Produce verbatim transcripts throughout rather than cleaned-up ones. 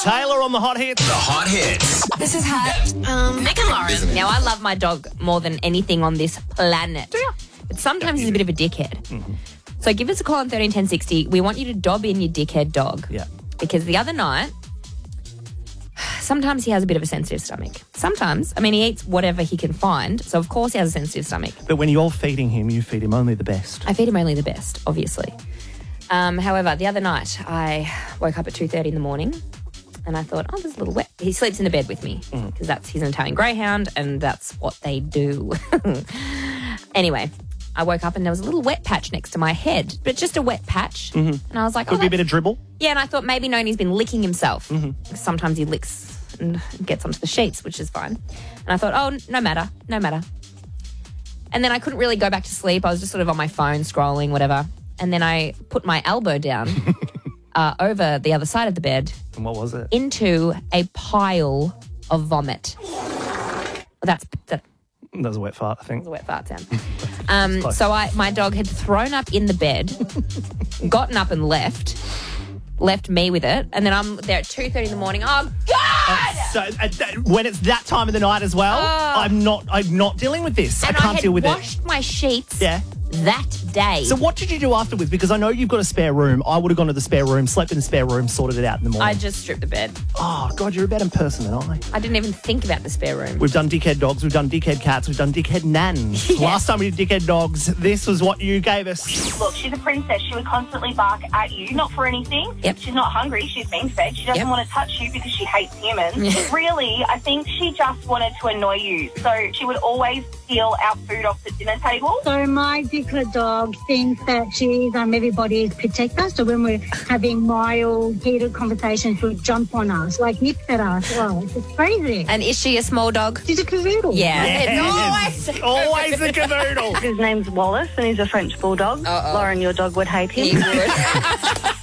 Taylor on the hot hits. The hot hits. This is hot. Um, Nick and Lauren. Now, I love my dog more than anything on this planet. Do you? But sometimes he's a bit of a dickhead. Mm-hmm. So give us a call on thirteen ten sixty. We want you to dob in your dickhead dog. Yeah. Because the other night, sometimes he has a bit of a sensitive stomach. Sometimes, I mean, he eats whatever he can find. So, of course, he has a sensitive stomach. But when you're feeding him, you feed him only the best. I feed him only the best, obviously. Um, however, the other night, I woke up at two thirty in the morning and I thought, oh, there's a little wet. He sleeps in the bed with me because mm. that's he's an Italian greyhound and that's what they do. Anyway, I woke up and there was a little wet patch next to my head, but just a wet patch. Mm-hmm. And I was like, Could oh, be a bit of dribble. Yeah, and I thought maybe Noni's been licking himself. Mm-hmm. Sometimes he licks and gets onto the sheets, which is fine. And I thought, oh, no matter, no matter. And then I couldn't really go back to sleep. I was just sort of on my phone scrolling, whatever. And then I put my elbow down uh, over the other side of the bed. And what was it? Into a pile of vomit. That's that. That was a wet fart, I think. That was a wet fart sound. um, so I, my dog had thrown up in the bed, gotten up and left, left me with it, and then I'm there at two thirty in the morning. Oh, God! Uh, so uh, th- when it's that time of the night as well, Oh. I'm not I'm not dealing with this. And I can't I had deal with washed it. my sheets Yeah. that day. So what did you do afterwards? Because I know you've got a spare room. I would have gone to the spare room, slept in the spare room, sorted it out in the morning. I just stripped the bed. Oh, God, you're a better person than I. I didn't even think about the spare room. We've done dickhead dogs, we've done dickhead cats, we've done dickhead nans. Yeah. Last time we did dickhead dogs, this was what you gave us. Look, she's a princess. She would constantly bark at you, not for anything. Yep. She's not hungry. She's been fed. She doesn't Yep. want to touch you because she hates humans. Really, I think she just wanted to annoy you. So she would always steal our food off the dinner table. So my dickhead dog thinks that she's um, everybody's protector. So when we're having mild, heated conversations, she'll jump on us, like nips at us. Well, it's just crazy. And is she a small dog? She's a cavoodle. Yeah. Yes. It's always Always the cavoodle. His name's Wallace and he's a French bulldog. Uh-oh. Lauren, your dog would hate He him. would.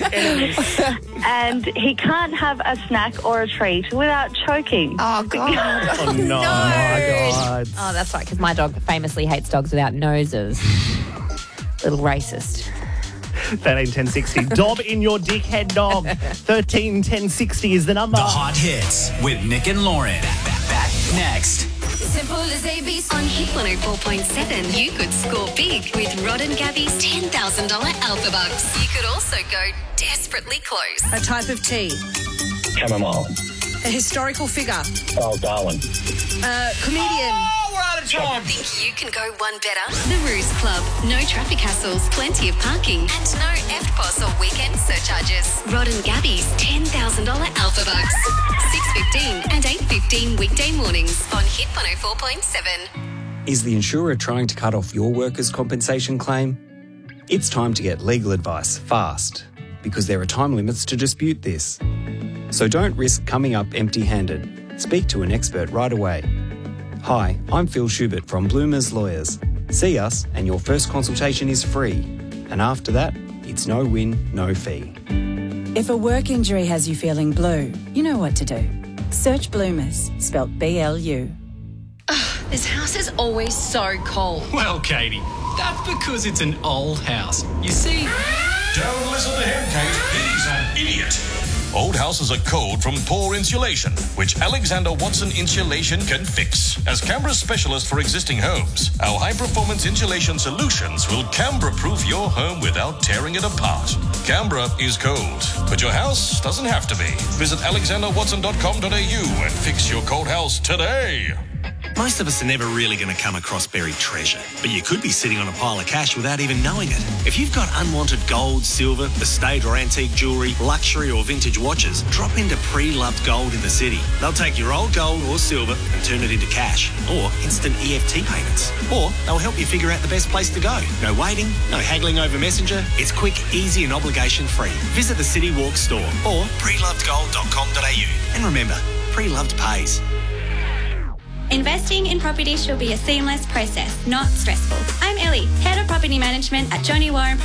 And he can't have a snack or a treat without choking. Oh, God. Oh, no. Oh, my God. Oh, that's right, because my dog famously hates dogs without noses. Little racist. thirteen ten sixty. Dob in your dickhead dog. thirteen ten sixty is the number. The hot hits with Nick and Lauren. Back, back, back next. Simple as A B C. On Hit one oh four point seven, you could score big with Rod and Gabby's ten thousand dollars Alpha Bucks. You could also go desperately close. A type of tea. Chamomile. A historical figure. Oh, Darwin. A comedian. Think you can go one better? The Ruse Club. No traffic hassles, plenty of parking, and no F P O S or weekend surcharges. Rod and Gabby's ten thousand dollars Alpha Bucks. six fifteen and eight fifteen weekday mornings on Hit one oh four point seven. Is the insurer trying to cut off your workers' compensation claim? It's time to get legal advice fast, because there are time limits to dispute this. So don't risk coming up empty-handed. Speak to an expert right away. Hi, I'm Phil Schubert from Bloomers Lawyers. See us and your first consultation is free. And after that, it's no win, no fee. If a work injury has you feeling blue, you know what to do. Search Bloomers, spelt B L U. This house is always so cold. Well, Katie, that's because it's an old house. You see... Don't listen to him, Kate. He's an idiot. Old houses are cold from poor insulation, which Alexander Watson Insulation can fix. As Canberra's specialist for existing homes, our high-performance insulation solutions will Canberra-proof your home without tearing it apart. Canberra is cold, but your house doesn't have to be. Visit alexander watson dot com dot a u and fix your cold house today. Most of us are never really going to come across buried treasure, but you could be sitting on a pile of cash without even knowing it. If you've got unwanted gold, silver, estate or antique jewellery, luxury or vintage watches, drop into Pre-Loved Gold in the city. They'll take your old gold or silver and turn it into cash, or instant E F T payments. Or they'll help you figure out the best place to go. No waiting, no haggling over Messenger. It's quick, easy and obligation-free. Visit the City Walk store or pre loved gold dot com dot a u. And remember, Pre-Loved pays. Investing in property should be a seamless process, not stressful. I'm Ellie, Head of Property Management at Johnny Warren